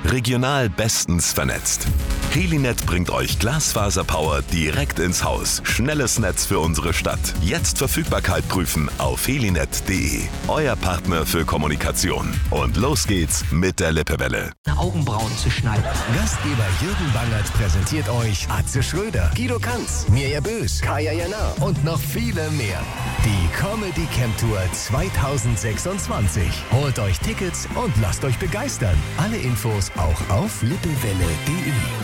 Regional bestens vernetzt. Helinet bringt euch Glasfaserpower direkt ins Haus. Schnelles Netz für unsere Stadt. Jetzt Verfügbarkeit prüfen auf helinet.de. Euer Partner für Kommunikation. Und los geht's mit der Lippewelle. Augenbrauen zu schneiden. Gastgeber Jürgen Bangert präsentiert euch Atze Schröder, Guido Kanz, Mirja Bös, Kaya Jana und noch viele mehr. Die Comedy Camp Tour 2026. Holt euch Tickets und lasst euch begeistern. Alle Infos auch auf lippewelle.de.